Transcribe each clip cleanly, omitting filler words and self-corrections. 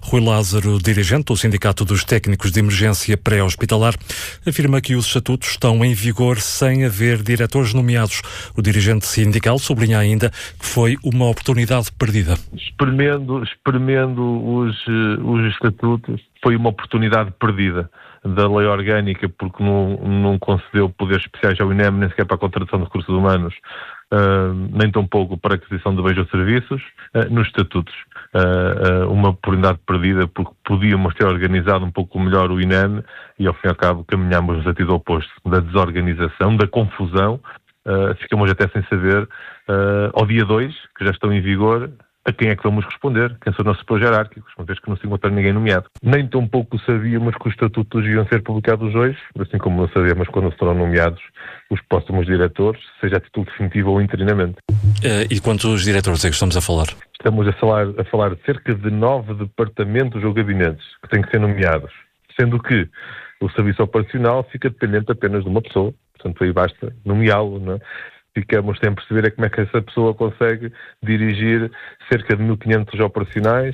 Rui Lázaro, dirigente do Sindicato dos Técnicos de Emergência Pré-Hospitalar, afirma que os estatutos estão em vigor sem haver diretores nomeados. O dirigente sindical sublinha ainda que foi uma oportunidade perdida. Espremendo os estatutos, foi uma oportunidade perdida da lei orgânica, porque não concedeu poderes especiais ao INEM, nem sequer para a contratação de recursos humanos, nem tampouco para a aquisição de bens ou serviços, nos estatutos. Uma oportunidade perdida, porque podíamos ter organizado um pouco melhor o INEM e, ao fim e ao cabo, caminhámos no sentido oposto, da desorganização, da confusão. Ficamos até sem saber, ao dia 2, que já estão em vigor, a quem é que vamos responder, quem são os nossos superiores hierárquicos, uma vez que não se encontra ninguém nomeado. Nem tão pouco sabíamos que os estatutos iam ser publicados hoje, assim como não sabíamos quando serão nomeados os próximos diretores, seja a título definitivo ou interinamente. E quantos diretores é que estamos a falar? Estamos a falar de cerca de 9 departamentos ou gabinetes que têm que ser nomeados, sendo que o serviço operacional fica dependente apenas de uma pessoa, portanto aí basta nomeá-lo, não é? Ficamos sem perceber como é que essa pessoa consegue dirigir cerca de 1.500 operacionais,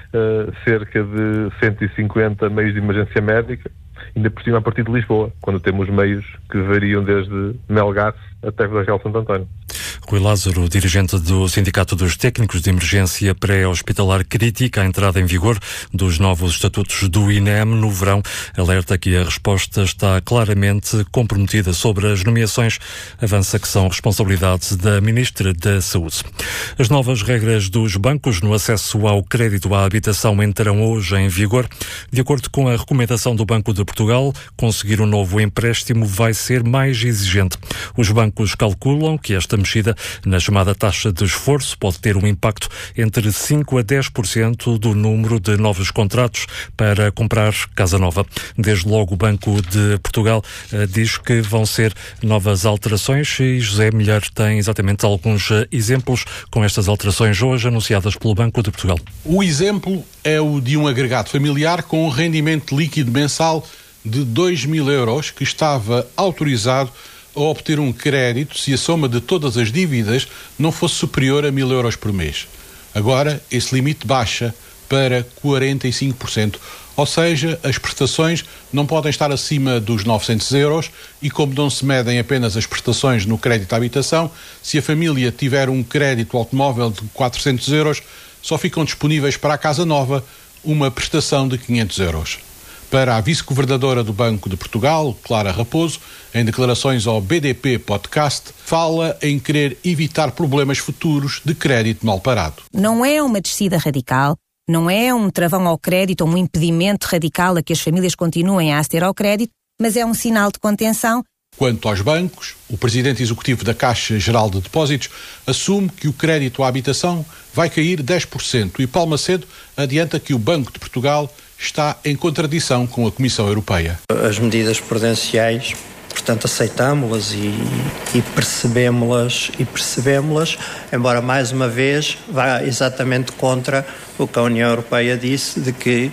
cerca de 150 meios de emergência médica, ainda por cima a partir de Lisboa, quando temos meios que variam desde Melgaço até Vila Real Santo António. Rui Lázaro, dirigente do Sindicato dos Técnicos de Emergência Pré-Hospitalar, critica a entrada em vigor dos novos estatutos do INEM no verão. Alerta que a resposta está claramente comprometida sobre as nomeações. Avança que são responsabilidade da Ministra da Saúde. As novas regras dos bancos no acesso ao crédito à habitação entrarão hoje em vigor. De acordo com a recomendação do Banco de Portugal, conseguir um novo empréstimo vai ser mais exigente. Os bancos calculam que esta mexida na chamada taxa de esforço pode ter um impacto entre 5% a 10% do número de novos contratos para comprar casa nova. Desde logo o Banco de Portugal diz que vão ser novas alterações e José Milheiro tem exatamente alguns exemplos com estas alterações hoje anunciadas pelo Banco de Portugal. O exemplo é o de um agregado familiar com um rendimento líquido mensal de 2.000 euros que estava autorizado a obter um crédito se a soma de todas as dívidas não fosse superior a 1.000 euros por mês. Agora, esse limite baixa para 45%, ou seja, as prestações não podem estar acima dos 900 euros e, como não se medem apenas as prestações no crédito à habitação, se a família tiver um crédito automóvel de 400 euros, só ficam disponíveis para a casa nova uma prestação de 500 euros. Para a vice-governadora do Banco de Portugal, Clara Raposo, em declarações ao BDP Podcast, fala em querer evitar problemas futuros de crédito mal parado. Não é uma descida radical, não é um travão ao crédito ou um impedimento radical a que as famílias continuem a aceder ao crédito, mas é um sinal de contenção. Quanto aos bancos, o presidente executivo da Caixa Geral de Depósitos assume que o crédito à habitação vai cair 10% e Paulo Macedo adianta que o Banco de Portugal está em contradição com a Comissão Europeia. As medidas prudenciais, portanto, aceitámo-las e percebemos-las, embora mais uma vez vá exatamente contra o que a União Europeia disse, de que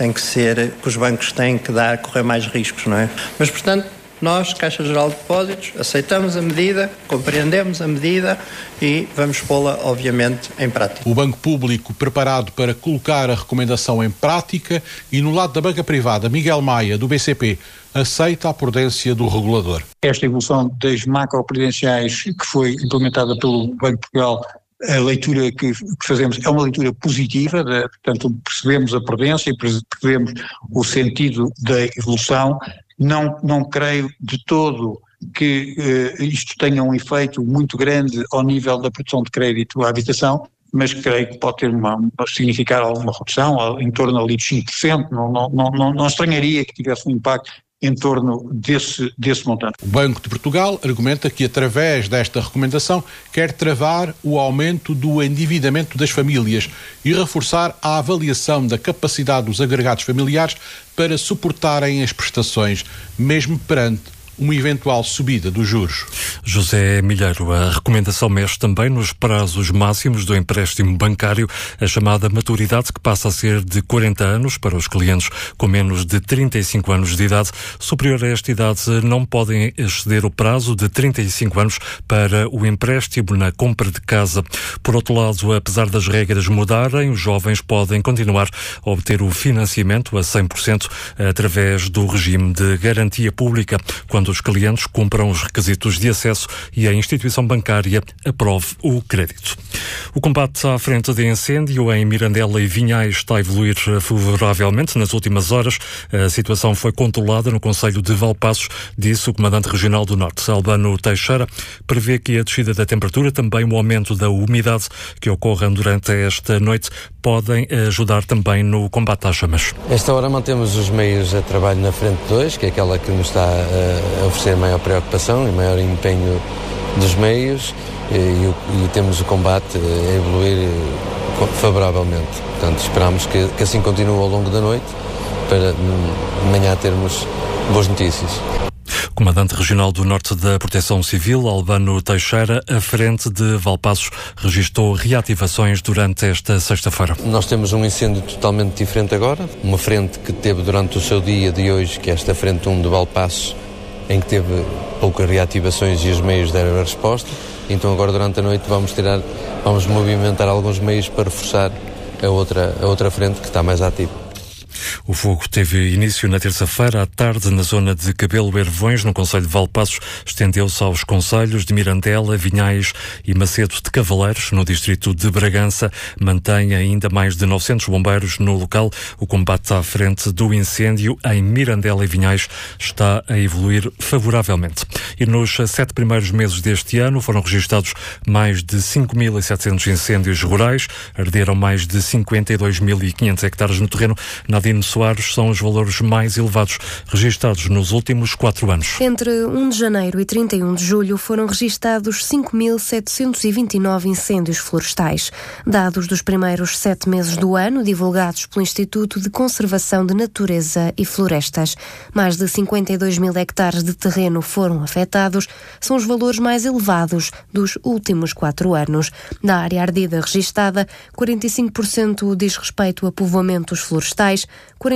que os bancos têm que correr mais riscos, não é? Mas, portanto, nós, Caixa Geral de Depósitos, aceitamos a medida, compreendemos a medida e vamos pô-la, obviamente, em prática. O Banco Público preparado para colocar a recomendação em prática e, no lado da banca privada, Miguel Maia, do BCP, aceita a prudência do regulador. Esta evolução das macroprudenciais que foi implementada pelo Banco de Portugal, a leitura que fazemos é uma leitura positiva, portanto percebemos a prudência e percebemos o sentido da evolução. Não creio de todo que isto tenha um efeito muito grande ao nível da produção de crédito à habitação, mas creio que pode significar alguma redução, em torno ali de 5%, não estranharia que tivesse um impacto em torno desse montante. O Banco de Portugal argumenta que, através desta recomendação, quer travar o aumento do endividamento das famílias e reforçar a avaliação da capacidade dos agregados familiares para suportarem as prestações, mesmo perante uma eventual subida dos juros. José Milheiro, a recomendação mexe também nos prazos máximos do empréstimo bancário, a chamada maturidade, que passa a ser de 40 anos para os clientes com menos de 35 anos de idade. Superior a esta idade, não podem exceder o prazo de 35 anos para o empréstimo na compra de casa. Por outro lado, apesar das regras mudarem, os jovens podem continuar a obter o financiamento a 100% através do regime de garantia pública, quando os clientes cumpram os requisitos de acesso e a instituição bancária aprove o crédito. O combate à frente de incêndio em Mirandela e Vinhais está a evoluir favoravelmente nas últimas horas. A situação foi controlada no concelho de Valpaços, disse o comandante regional do Norte, Albano Teixeira. Prevê que a descida da temperatura, também o aumento da umidade que ocorram durante esta noite, podem ajudar também no combate às chamas. Esta hora mantemos os meios de trabalho na frente 2, que é aquela que nos está a oferecer maior preocupação e maior empenho dos meios, e temos o combate a evoluir favoravelmente. Portanto, esperamos que assim continue ao longo da noite, para de manhã termos boas notícias. Comandante Regional do Norte da Proteção Civil, Albano Teixeira, à frente de Valpaços, registou reativações durante esta sexta-feira. Nós temos um incêndio totalmente diferente agora, uma frente que teve durante o seu dia de hoje, que é esta frente 1 de Valpaços, em que teve poucas reativações e os meios deram a resposta. Então agora durante a noite vamos movimentar alguns meios para reforçar a outra frente que está mais ativa. O fogo teve início na terça-feira à tarde na zona de Cabelo Ervões, no concelho de Valpaços. Estendeu-se aos concelhos de Mirandela, Vinhais e Macedo de Cavaleiros, no distrito de Bragança. Mantém ainda mais de 900 bombeiros no local. O combate à frente do incêndio em Mirandela e Vinhais está a evoluir favoravelmente. E nos 7 primeiros meses deste ano foram registados mais de 5.700 incêndios rurais. Arderam mais de 52.500 hectares no terreno. Nadine Soares, são os valores mais elevados registados nos últimos 4 anos. Entre 1 de janeiro e 31 de julho foram registados 5.729 incêndios florestais. Dados dos primeiros 7 meses do ano, divulgados pelo Instituto de Conservação de Natureza e Florestas. Mais de 52.000 hectares de terreno foram afetados. São os valores mais elevados dos últimos 4 anos. Da área ardida registada, 45% diz respeito a povoamentos florestais,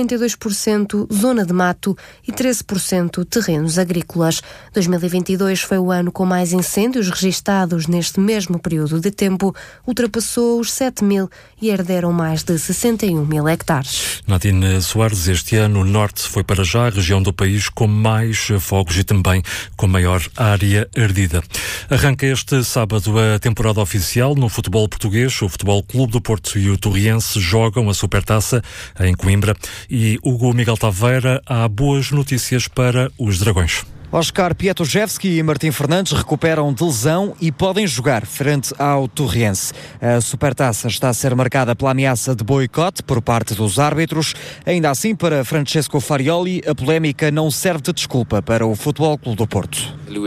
42% zona de mato e 13% terrenos agrícolas. 2022 foi o ano com mais incêndios registados neste mesmo período de tempo. Ultrapassou os 7.000 e arderam mais de 61.000 hectares. Nadine Soares, este ano o Norte foi para já a região do país com mais fogos e também com maior área ardida. Arranca este sábado a temporada oficial no futebol português. O Futebol Clube do Porto e o Torriense jogam a Supertaça em Coimbra. E Hugo Miguel Taveira, há boas notícias para os Dragões. Oscar Pietruszewski e Martim Fernandes recuperam de lesão e podem jogar frente ao Torriense. A Supertaça está a ser marcada pela ameaça de boicote por parte dos árbitros. Ainda assim, para Francesco Farioli, a polémica não serve de desculpa para o Futebol Clube do Porto.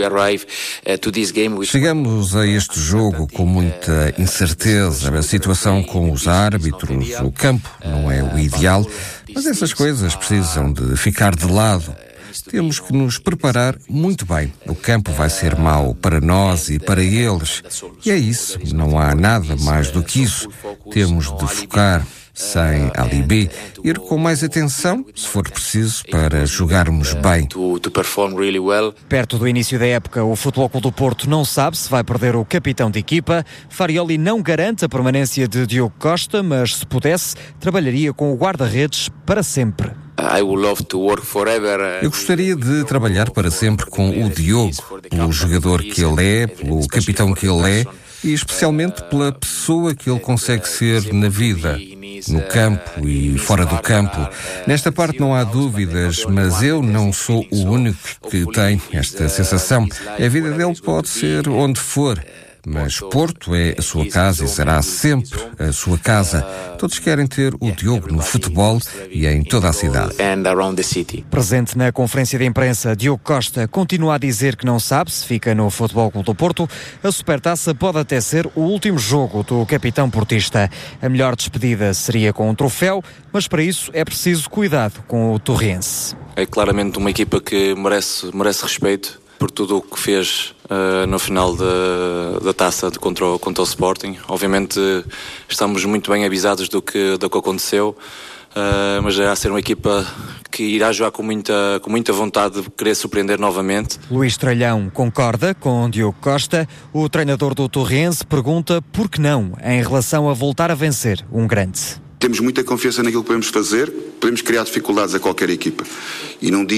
Chegamos a este jogo com muita incerteza. A situação com os árbitros, o campo não é o ideal, mas essas coisas precisam de ficar de lado. Temos que nos preparar muito bem. O campo vai ser mau para nós e para eles. E é isso, não há nada mais do que isso. Temos de focar, sem alibi, ir com mais atenção, se for preciso, para jogarmos bem. Perto do início da época, o Futebol Clube do Porto não sabe se vai perder o capitão de equipa. Farioli não garante a permanência de Diogo Costa, mas se pudesse, trabalharia com o guarda-redes para sempre. Eu gostaria de trabalhar para sempre com o Diogo, pelo jogador que ele é, pelo capitão que ele é e especialmente pela pessoa que ele consegue ser na vida, no campo e fora do campo. Nesta parte não há dúvidas, mas eu não sou o único que tem esta sensação. A vida dele pode ser onde for, Mas Porto é a sua casa e será sempre a sua casa. Todos querem ter o Diogo no futebol e em toda a cidade. Presente na conferência de imprensa, Diogo Costa continua a dizer que não sabe se fica no Futebol Clube do Porto. A Supertaça pode até ser o último jogo do capitão portista. A melhor despedida seria com um troféu, mas para isso é preciso cuidado com o Torriense. É claramente uma equipa que merece respeito por tudo o que fez no final da taça contra o Sporting. Obviamente estamos muito bem avisados do que aconteceu, mas irá ser uma equipa que irá jogar com muita vontade de querer surpreender novamente. Luís Tralhão concorda com Diogo Costa. O treinador do Torriense pergunta por que não em relação a voltar a vencer um grande. Temos muita confiança naquilo que podemos fazer, podemos criar dificuldades a qualquer equipa. E num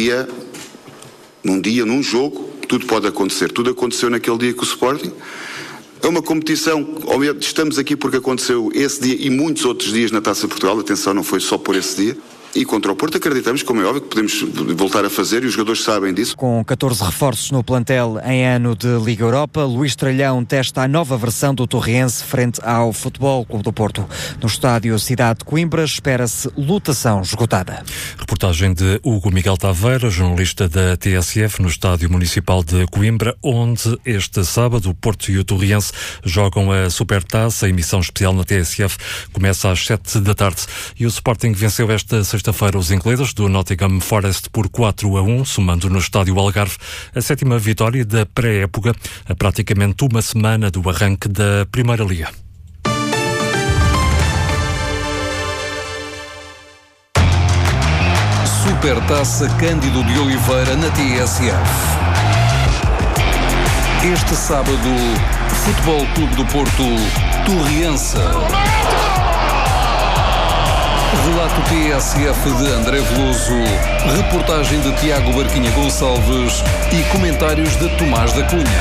jogo, tudo pode acontecer. Tudo aconteceu naquele dia com o Sporting. É uma competição, estamos aqui porque aconteceu esse dia e muitos outros dias na Taça de Portugal. Atenção, não foi só por esse dia. E contra o Porto acreditamos, como é óbvio, que podemos voltar a fazer e os jogadores sabem disso. Com 14 reforços no plantel em ano de Liga Europa, Luís Tralhão testa a nova versão do Torriense frente ao Futebol Clube do Porto. No estádio Cidade de Coimbra espera-se lotação esgotada. Reportagem de Hugo Miguel Taveira, jornalista da TSF, no estádio municipal de Coimbra, onde este sábado o Porto e o Torriense jogam a Supertaça. A emissão especial na TSF começa às 7 da tarde. E o Sporting venceu esta sexta-feira os ingleses do Nottingham Forest por 4-1, somando no estádio Algarve a 7ª vitória da pré-época, a praticamente uma semana do arranque da Primeira Liga. Supertaça Cândido de Oliveira na TSF. Este sábado, Futebol Clube do Porto, Torriense. Relato TSF de André Veloso, reportagem de Tiago Barquinha Gonçalves e comentários de Tomás da Cunha.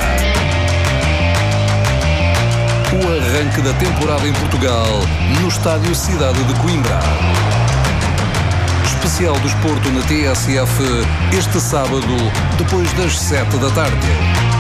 O arranque da temporada em Portugal, no estádio Cidade de Coimbra. Especial do Desporto na TSF, este sábado, depois das 7 da tarde.